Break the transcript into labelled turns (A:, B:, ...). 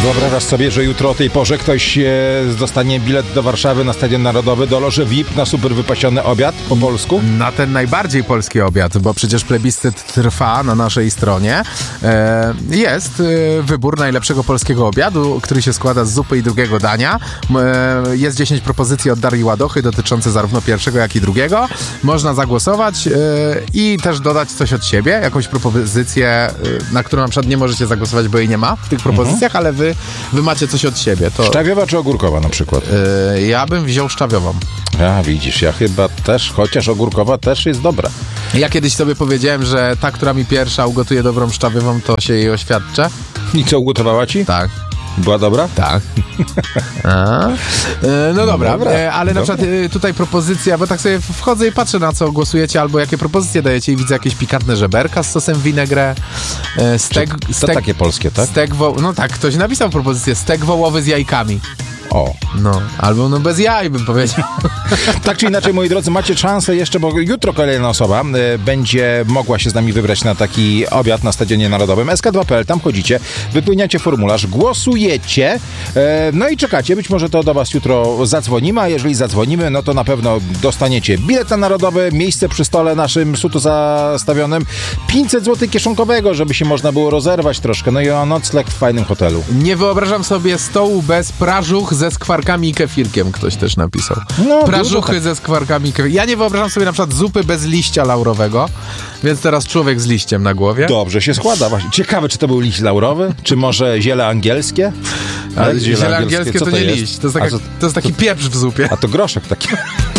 A: Wyobrażasz sobie, że jutro o tej porze ktoś dostanie bilet do Warszawy na Stadion Narodowy, do loży VIP na super wypasiony obiad po polsku?
B: Na ten najbardziej polski obiad, bo przecież plebiscyt trwa na naszej stronie. Jest wybór najlepszego polskiego obiadu, który się składa z zupy i drugiego dania. Jest 10 propozycji od Darii Ładochy dotyczące zarówno pierwszego, jak i drugiego. Można zagłosować i też dodać coś od siebie, jakąś propozycję, na którą na przykład nie możecie zagłosować, bo jej nie ma w tych propozycjach, ale wy macie coś od siebie. To...
A: Szczawiowa czy ogórkowa na przykład?
B: Ja bym wziął szczawiową.
A: A, widzisz, ja chyba też, chociaż ogórkowa też jest dobra.
B: Ja kiedyś sobie powiedziałem, że ta, która mi pierwsza ugotuje dobrą szczawiową, to się jej oświadczę.
A: I co, ugotowała ci?
B: Tak.
A: Była dobra?
B: Tak. No dobra, ale na przykład tutaj propozycja, bo tak sobie wchodzę i patrzę, na co głosujecie, albo jakie propozycje dajecie i widzę jakieś pikantne żeberka z sosem vinaigrette,
A: To takie polskie, tak?
B: No tak, ktoś napisał propozycję, stek wołowy z jajkami.
A: O.
B: No, albo no bez jaj bym powiedział.
A: Tak czy inaczej, moi drodzy, macie szansę jeszcze, bo jutro kolejna osoba będzie mogła się z nami wybrać na taki obiad na Stadionie Narodowym. SK2.pl, tam chodzicie, wypełniacie formularz, głosujecie, no i czekacie. Być może to do was jutro zadzwonimy, a jeżeli zadzwonimy, no to na pewno dostaniecie bilet na Narodowy, miejsce przy stole naszym suto zastawionym, 500 zł kieszonkowego, żeby się można było rozerwać troszkę, no i nocleg w fajnym hotelu.
B: Nie wyobrażam sobie stołu bez prażuch ze skwarkami i kefirkiem, ktoś też napisał.
A: No,
B: prażuchy ze skwarkami i kefirkiem. Ja nie wyobrażam sobie na przykład zupy bez liścia laurowego, więc teraz człowiek z liściem na głowie.
A: Dobrze się składa właśnie. Ciekawe, czy to był liść laurowy, czy może ziele angielskie?
B: Ale ziele angielskie to nie liść, to jest taki pieprz w zupie.
A: A to groszek taki.